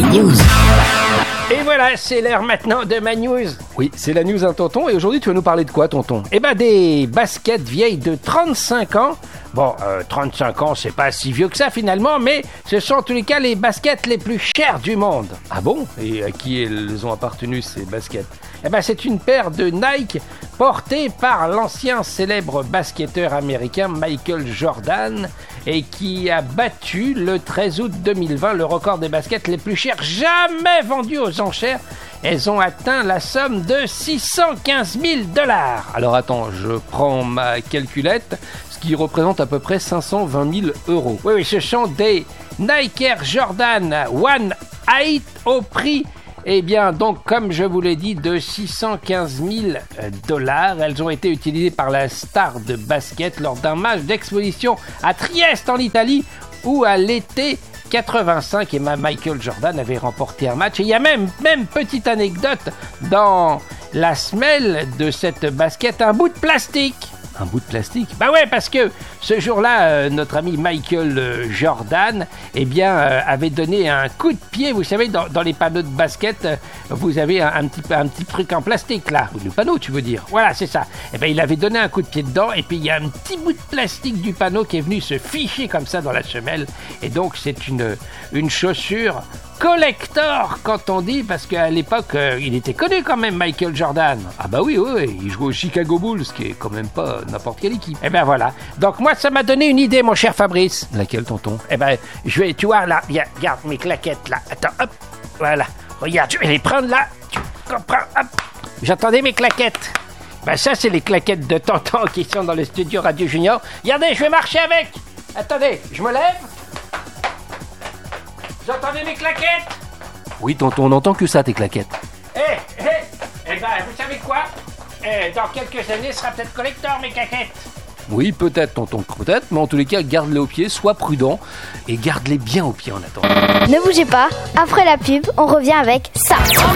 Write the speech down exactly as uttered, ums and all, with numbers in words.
news. Et voilà, c'est l'heure maintenant de ma news. Oui, c'est la news, hein, tonton. Et aujourd'hui, tu vas nous parler de quoi, tonton? Eh ben, des baskets vieilles de trente-cinq ans. Bon, euh, trente-cinq ans, c'est pas si vieux que ça finalement, mais ce sont en tous les cas les baskets les plus chères du monde. Ah bon? Et à qui elles ont appartenu, ces baskets? Eh ben, c'est une paire de Nike portée par l'ancien célèbre basketteur américain Michael Jordan et qui a battu le treize août deux mille vingt le record des baskets les plus chères jamais vendues aux enchères. Elles ont atteint la somme de six cent quinze mille dollars. Alors attends, je prends ma calculette, ce qui représente à peu près cinq cent vingt mille euros. Oui, oui, ce sont des Nike Air Jordan One Eight au prix, eh bien, donc, comme je vous l'ai dit, de six cent quinze mille dollars. Elles ont été utilisées par la star de basket lors d'un match d'exposition à Trieste, en Italie, où à l'été quatre-vingt-cinq, et Michael Jordan avait remporté un match. Et il y a même, même petite anecdote, dans la semelle de cette basket, un bout de plastique. Un bout de plastique? Bah ouais, parce que ce jour-là, euh, notre ami Michael euh, Jordan, eh bien, euh, avait donné un coup de pied. Vous savez, dans, dans les panneaux de basket, euh, vous avez un, un, petit, un petit truc en plastique, là. Le panneau, tu veux dire? Voilà, c'est ça. Eh bien, il avait donné un coup de pied dedans, et puis il y a un petit bout de plastique du panneau qui est venu se ficher comme ça dans la semelle. Et donc, c'est une, une chaussure collector, quand on dit, parce qu'à l'époque, euh, il était connu quand même, Michael Jordan. Ah bah oui, oui, oui, il joue au Chicago Bulls, qui est quand même pas n'importe quelle équipe. Eh ben voilà. Donc moi, ça m'a donné une idée, mon cher Fabrice. Laquelle, tonton? Eh ben, je vais, tu vois, là, regarde mes claquettes, là. Attends, hop, voilà. Regarde, je vais les prendre, là. Tu comprends, hop. J'entendais mes claquettes. Ben ça, c'est les claquettes de tonton qui sont dans le studio Radio Junior. Regardez, je vais marcher avec. Attendez, je me lève. Vous entendez mes claquettes? Oui, tonton, on n'entend que ça, tes claquettes. Eh, eh, eh ben, vous savez quoi? Eh, dans quelques années, ce sera peut-être collector, mes claquettes. Oui, peut-être, tonton, peut-être, mais en tous les cas, garde-les au pied, sois prudent, et garde-les bien au pied en attendant. Ne bougez pas, après la pub, on revient avec ça.